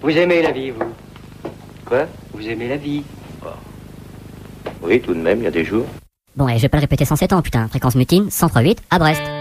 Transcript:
Vous aimez la vie, vous? Quoi? Vous aimez la vie? Oui, tout de même, il y a des jours. Bon, et je vais pas le répéter 107 ans, putain. Fréquence mutine, 103.8 à Brest.